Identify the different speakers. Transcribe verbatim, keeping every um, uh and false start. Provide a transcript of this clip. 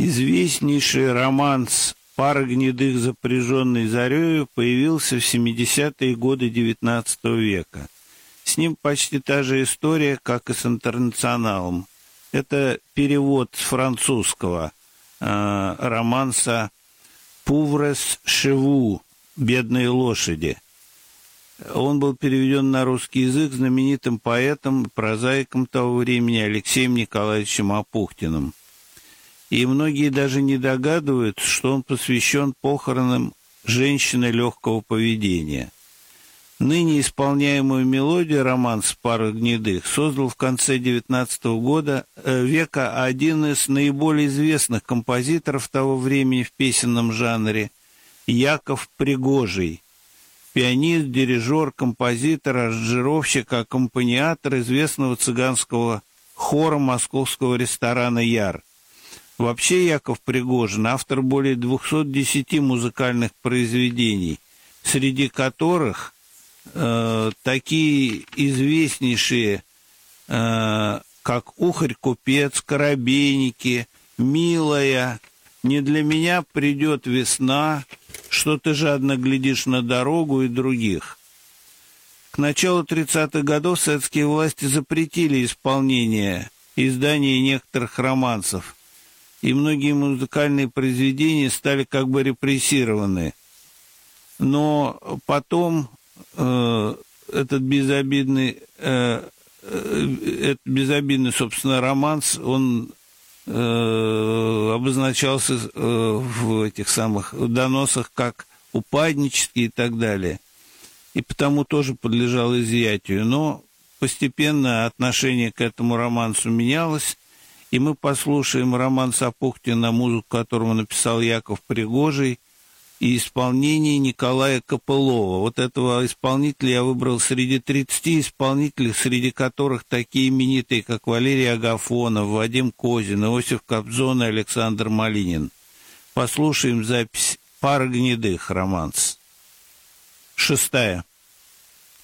Speaker 1: Известнейший романс «Пара гнедых, запряженный зарею» появился в семидесятые годы девятнадцатого века. С ним почти та же история, как и с «Интернационалом». Это перевод с французского э, романса «Пуврес шеву» «Бедные лошади». Он был переведен на русский язык знаменитым поэтом и прозаиком того времени Алексеем Николаевичем Апухтиным. И многие даже не догадываются, что он посвящен похоронам женщины легкого поведения. Ныне исполняемую мелодию романса «Пара гнедых» создал в конце девятнадцатого года, э, века один из наиболее известных композиторов того времени в песенном жанре Яков Пригожий. Пианист, дирижер, композитор, аранжировщик, аккомпаниатор известного цыганского хора московского ресторана «Яр». Вообще Яков Пригожин – автор более двухсот десяти музыкальных произведений, среди которых э, такие известнейшие, э, как «Ухарь-купец», «Коробейники», «Милая», «Не для меня придет весна», «Что ты жадно глядишь на дорогу» и других. К началу тридцатых годов советские власти запретили исполнение и издание некоторых романсов, и многие музыкальные произведения стали как бы репрессированы. Но потом э, этот безобидный, э, э, этот безобидный, собственно, романс, он э, обозначался э, в этих самых доносах как упаднический и так далее. И потому тоже подлежал изъятию. Но постепенно отношение к этому романсу менялось. И мы послушаем романс Апухтина, музыку которому написал Яков Пригожий, и исполнение Николая Копылова. Вот этого исполнителя я выбрал среди тридцати исполнителей, среди которых такие именитые, как Валерий Агафонов, Вадим Козин, Иосиф Кобзон и Александр Малинин. Послушаем запись «Пара гнедых» романс. Шестая.